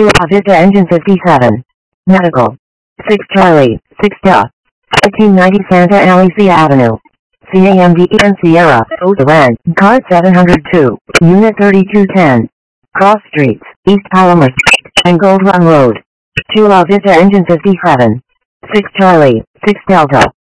2 Vista Engine 57. Medical. 6 Charlie, 6 Duh. 1590 Santa Alicia Avenue. CAMDEN Sierra, Osaran, Card 702, Unit 3210. Cross Streets, East Palomar, and Gold Run Road. 2 La Vista Engine 57. 6 Charlie, 6 Delta.